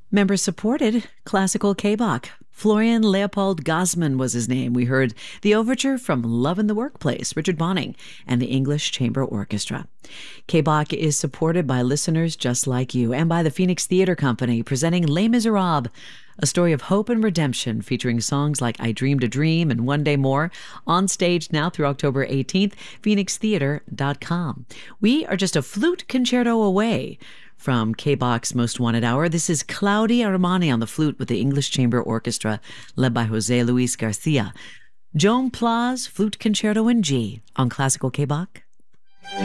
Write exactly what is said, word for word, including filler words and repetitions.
Member supported classical K-Bach. Florian Leopold Gosman was his name. We heard the overture from Love in the Workplace, Richard Bonning, and the English Chamber Orchestra. K-Bach is supported by listeners just like you and by the Phoenix Theatre Company, presenting Les Miserables, a story of hope and redemption featuring songs like I Dreamed a Dream and One Day More, on stage now through October eighteenth, phoenix theater dot com. We are just a flute concerto away from K-Bach's Most Wanted Hour. This is Claudia Armani on the flute with the English Chamber Orchestra, led by Jose Luis Garcia. Joan Pla's Flute Concerto in G on Classical K-Bach.